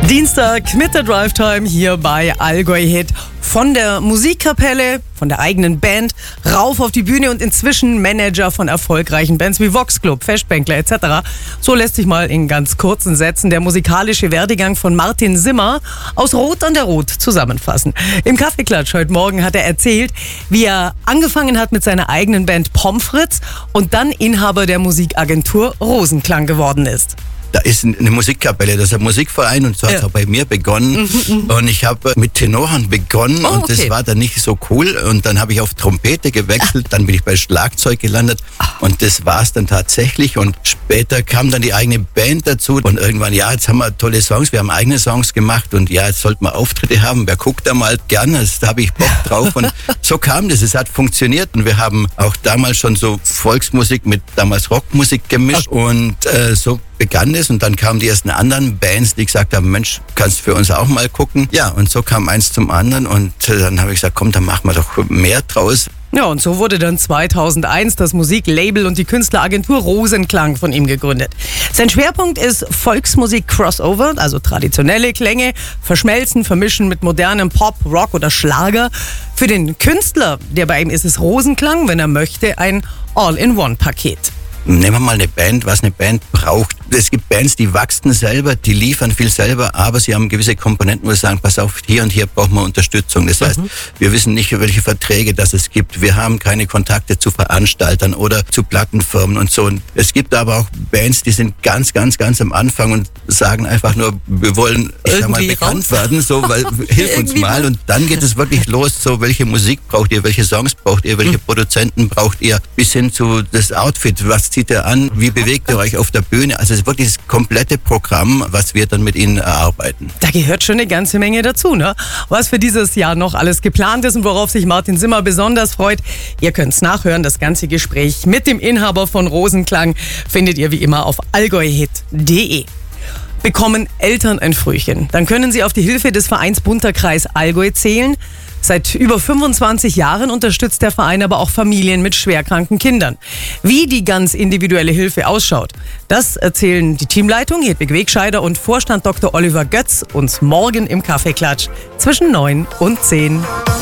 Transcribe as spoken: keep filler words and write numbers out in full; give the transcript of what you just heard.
Dienstag mit der Drive Time hier bei Allgäu Hit. Von der Musikkapelle, von der eigenen Band, rauf auf die Bühne und inzwischen Manager von erfolgreichen Bands wie Vox Club, Festbänkler et cetera. So lässt sich mal in ganz kurzen Sätzen der musikalische Werdegang von Martin Simmer aus Rot an der Rot zusammenfassen. Im Kaffeeklatsch heute Morgen hat er erzählt, wie er angefangen hat mit seiner eigenen Band Pommes frites und dann Inhaber der Musikagentur Rosenklang geworden ist. Da ist eine Musikkapelle, das ist ein Musikverein und so hat es Ja. auch bei mir begonnen. Mhm, und ich habe mit Tenoren begonnen Oh, und das okay. war dann nicht so cool. Und dann habe ich auf Trompete gewechselt, dann bin ich bei Schlagzeug gelandet und das war es dann tatsächlich. Und später kam dann die eigene Band dazu und irgendwann, ja, jetzt haben wir tolle Songs, wir haben eigene Songs gemacht und ja, jetzt sollten wir Auftritte haben. Wer guckt da mal gerne, da habe ich Bock drauf. Und so kam das, es hat funktioniert und wir haben auch damals schon so Volksmusik mit damals Rockmusik gemischt und äh, so begann es und dann kamen die ersten anderen Bands, die gesagt haben, Mensch, kannst du für uns auch mal gucken? Ja, und so kam eins zum anderen und äh, dann habe ich gesagt, komm, dann machen wir doch mehr draus. Ja, und so wurde dann zweitausendeins das Musiklabel und die Künstleragentur Rosenklang von ihm gegründet. Sein Schwerpunkt ist Volksmusik-Crossover, also traditionelle Klänge, verschmelzen, vermischen mit modernem Pop, Rock oder Schlager. Für den Künstler, der bei ihm ist, ist Rosenklang, wenn er möchte, ein All-in-One-Paket. Nehmen wir mal eine Band, was eine Band braucht. Es gibt Bands, die wachsen selber, die liefern viel selber, aber sie haben gewisse Komponenten, wo sie sagen, pass auf, hier und hier brauchen wir Unterstützung. Das heißt, wir wissen nicht, welche Verträge das es gibt. Wir haben keine Kontakte zu Veranstaltern oder zu Plattenfirmen und so. Und es gibt aber auch Bands, die sind ganz, ganz, ganz am Anfang und sagen einfach nur, wir wollen, ich sag mal, Irgendwie bekannt raus. werden, so, weil, hilf uns Irgendwie mal. Und dann geht es wirklich los, so, welche Musik braucht ihr, welche Songs braucht ihr, welche Produzenten braucht ihr, bis hin zu das Outfit, was zieht ihr an, wie bewegt ihr euch auf der Bühne. Also es ist wirklich das komplette Programm, was wir dann mit ihnen erarbeiten. Da gehört schon eine ganze Menge dazu, ne? Was für dieses Jahr noch alles geplant ist und worauf sich Martin Simmer besonders freut, ihr könnt's nachhören. Das ganze Gespräch mit dem Inhaber von Rosenklang findet ihr wie immer auf allgäuhit punkt de. Bekommen Eltern ein Frühchen, dann können sie auf die Hilfe des Vereins Bunter Kreis Allgäu zählen. Seit über fünfundzwanzig Jahren unterstützt der Verein aber auch Familien mit schwerkranken Kindern. Wie die ganz individuelle Hilfe ausschaut, das erzählen die Teamleitung Hedwig Wegscheider und Vorstand Doktor Oliver Götz uns morgen im Kaffeeklatsch zwischen neun und zehn.